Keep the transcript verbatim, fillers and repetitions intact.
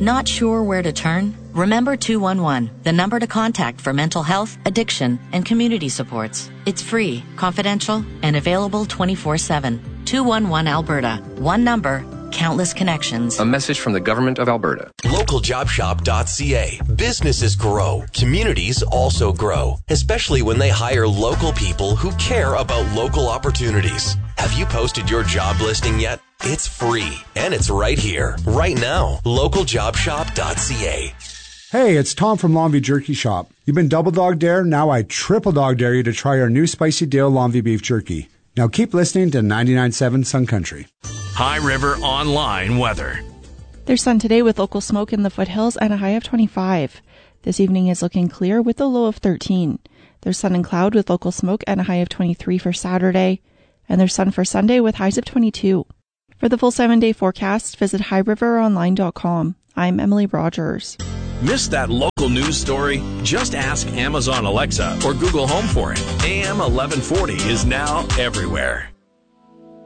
Not sure where to turn? Remember two one one, the number to contact for mental health, addiction, and community supports. It's free, confidential, and available twenty-four seven. two one one Alberta. One number, countless connections. A message from the Government of Alberta. local job shop dot c a. Businesses grow. Communities also grow, especially when they hire local people who care about local opportunities. Have you posted your job listing yet? It's free, and it's right here, right now. local job shop dot c a. Hey, it's Tom from Longview Jerky Shop. You've been double dog dare, now I triple dog dare you to try our new Spicy Dale Longview Beef Jerky. Now keep listening to ninety-nine point seven Sun Country. High River Online weather. There's sun today with local smoke in the foothills and a high of twenty-five. This evening is looking clear with a low of thirteen. There's sun and cloud with local smoke and a high of twenty-three for Saturday. And there's sun for Sunday with highs of twenty-two. For the full seven-day forecast, visit high river online dot com. I'm Emily Rogers. Missed that local news story? Just ask Amazon Alexa or Google Home for it. A M eleven forty is now everywhere.